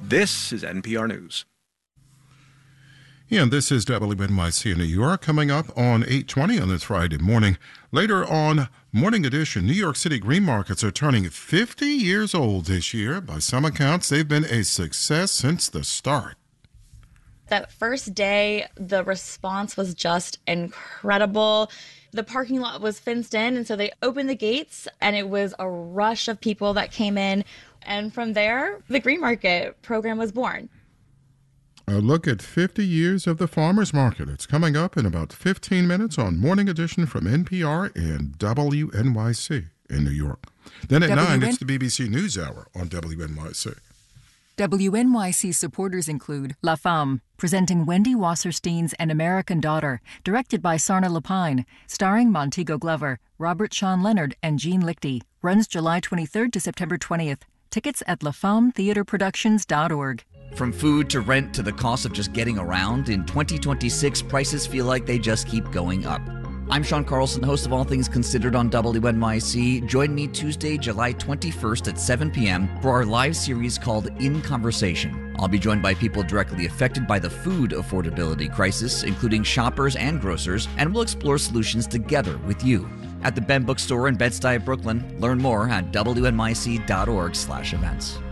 This is NPR News. And this is WNYC in New York, coming up on 8:20 on this Friday morning. Later on Morning Edition, New York City green markets are turning 50 years old this year. By some accounts, they've been a success since the start. That first day, the response was just incredible. The parking lot was fenced in, and so they opened the gates, and it was a rush of people that came in. And from there, the green market program was born. A look at 50 years of the farmers market. It's coming up in about 15 minutes on Morning Edition from NPR and WNYC in New York. Then at 9, it's the BBC NewsHour on WNYC. WNYC supporters include La Femme, presenting Wendy Wasserstein's An American Daughter, directed by Sarna Lapine, starring Montego Glover, Robert Sean Leonard, and Jean Lichty. Runs July 23rd to September 20th. Tickets at lafemmetheatreproductions.org. From food to rent to the cost of just getting around, in 2026, prices feel like they just keep going up. I'm Sean Carlson, host of All Things Considered on WNYC. Join me Tuesday, July 21st at 7 p.m. for our live series called In Conversation. I'll be joined by people directly affected by the food affordability crisis, including shoppers and grocers, and we'll explore solutions together with you. At the Ben Bookstore in Bed-Stuy, Brooklyn. Learn more at WNYC.org/events.